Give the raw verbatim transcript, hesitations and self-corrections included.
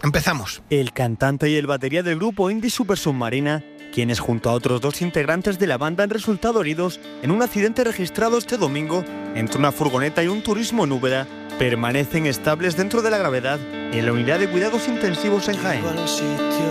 Empezamos. El cantante y el batería del grupo indie Super Submarina, quienes junto a otros dos integrantes de la banda han resultado heridos en un accidente registrado este domingo entre una furgoneta y un turismo en Úbeda, permanecen estables dentro de la gravedad en la unidad de cuidados intensivos en Jaén.